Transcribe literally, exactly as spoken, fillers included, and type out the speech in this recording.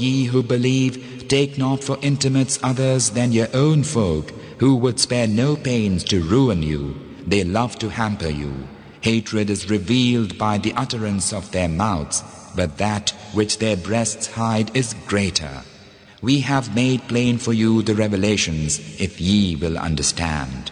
Ye who believe, take not for intimates others than your own folk, who would spare no pains to ruin you. They love to hamper you. Hatred is revealed by the utterance of their mouths, but that which their breasts hide is greater. We have made plain for you the revelations, if ye will understand.